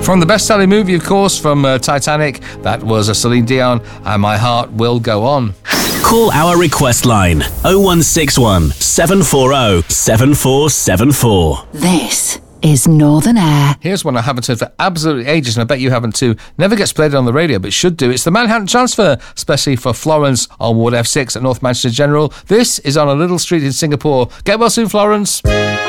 From the best-selling movie, of course, from Titanic, that was Celine Dion, and My Heart Will Go On. Call our request line 0161 740 7474. This is Northern Air. Here's one I haven't heard for absolutely ages, and I bet you haven't too. Never gets played on the radio, but should do. It's the Manhattan Transfer, especially for Florence on Ward F6 at North Manchester General. This is on a little street in Singapore. Get well soon, Florence.